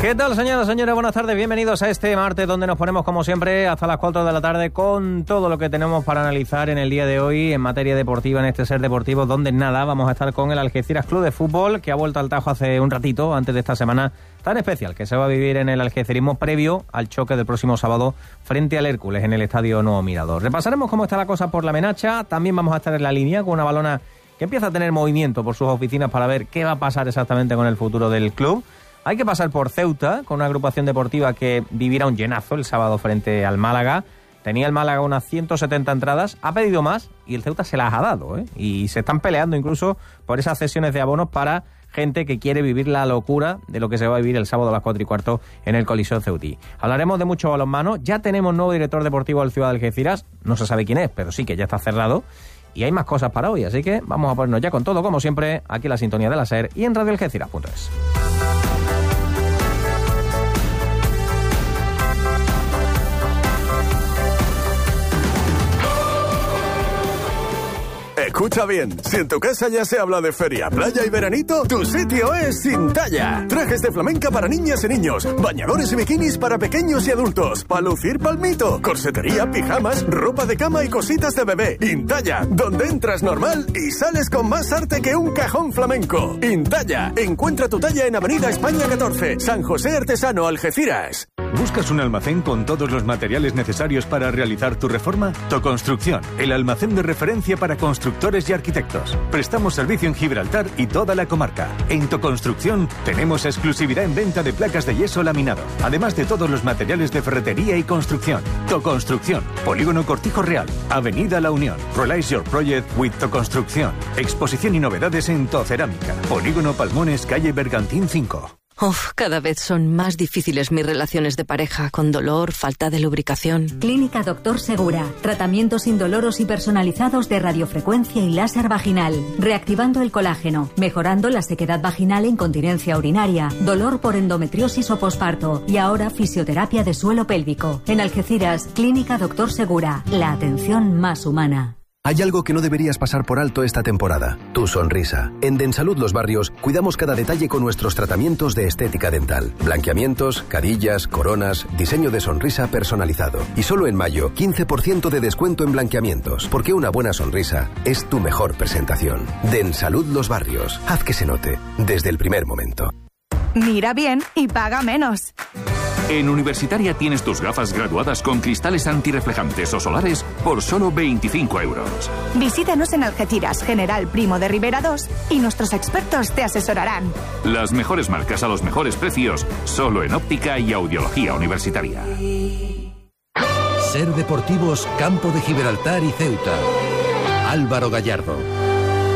¿Qué tal, señoras y señores? Buenas tardes, bienvenidos a este martes donde nos ponemos como siempre hasta las 4 de la tarde con todo lo que tenemos para analizar en el día de hoy en materia deportiva, en este Ser Deportivo, donde nada, vamos a estar con el Algeciras Club de Fútbol, que ha vuelto al Tajo hace un ratito, antes de esta semana tan especial que se va a vivir en el algecirismo previo al choque del próximo sábado frente al Hércules en el Estadio Nuevo Mirador. Repasaremos cómo está la cosa por la Menacha, también vamos a estar en la línea con una balona que empieza a tener movimiento por sus oficinas para ver qué va a pasar exactamente con el futuro del club. Hay que pasar por Ceuta, con una agrupación deportiva que vivirá un llenazo el sábado frente al Málaga. Tenía el Málaga unas 170 entradas, ha pedido más y el Ceuta se las ha dado, ¿eh? Y se están peleando incluso por esas cesiones de abonos para gente que quiere vivir la locura de lo que se va a vivir el sábado a las 4:15 en el Coliseo Ceutí. Hablaremos de mucho balonmano. Ya tenemos nuevo director deportivo del Ciudad de Algeciras. No se sabe quién es, pero sí que ya está cerrado. Y hay más cosas para hoy, así que vamos a ponernos ya con todo, como siempre, aquí en la sintonía de la SER y en radioalgeciras.es. Escucha bien, si en tu casa ya se habla de feria, playa y veranito, tu sitio es Intalla. Trajes de flamenca para niñas y niños, bañadores y bikinis para pequeños y adultos, para lucir palmito, corsetería, pijamas, ropa de cama y cositas de bebé. Intalla, donde entras normal y sales con más arte que un cajón flamenco. Intalla, encuentra tu talla en Avenida España 14, San José Artesano, Algeciras. ¿Buscas un almacén con todos los materiales necesarios para realizar tu reforma? Toconstrucción, el almacén de referencia para constructores y arquitectos. Prestamos servicio en Gibraltar y toda la comarca. En Toconstrucción tenemos exclusividad en venta de placas de yeso laminado, además de todos los materiales de ferretería y construcción. Toconstrucción, Polígono Cortijo Real, Avenida La Unión. Realize your project with Toconstrucción. Exposición y novedades en Tocerámica. Polígono Palmones, calle Bergantín 5. Cada vez son más difíciles mis relaciones de pareja, con dolor, falta de lubricación. Clínica Doctor Segura. Tratamientos indoloros y personalizados de radiofrecuencia y láser vaginal. Reactivando el colágeno, mejorando la sequedad vaginal e incontinencia urinaria, dolor por endometriosis o posparto y ahora fisioterapia de suelo pélvico. En Algeciras, Clínica Doctor Segura. La atención más humana. Hay algo que no deberías pasar por alto esta temporada: tu sonrisa. En Densalud Los Barrios cuidamos cada detalle con nuestros tratamientos de estética dental. Blanqueamientos, carillas, coronas, diseño de sonrisa personalizado. Y solo en mayo, 15% de descuento en blanqueamientos, porque una buena sonrisa es tu mejor presentación. Densalud Los Barrios. Haz que se note desde el primer momento. Mira bien y paga menos. En Universitaria tienes tus gafas graduadas con cristales antirreflejantes o solares por solo 25 euros. Visítanos en Algeciras, General Primo de Rivera 2 y nuestros expertos te asesorarán. Las mejores marcas a los mejores precios, solo en óptica y audiología universitaria. Ser Deportivos, Campo de Gibraltar y Ceuta. Álvaro Gallardo.